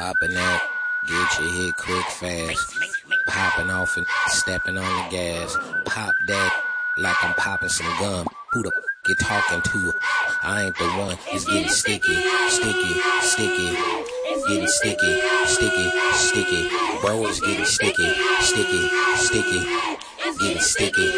Popping that, get your hit quick fast. Popping off and stepping on the gas. Pop that like I'm popping some gum. Who the you talking to? I ain't the one. It's getting sticky, sticky, sticky. Getting sticky, sticky, sticky. Bro, it's getting sticky, sticky, sticky.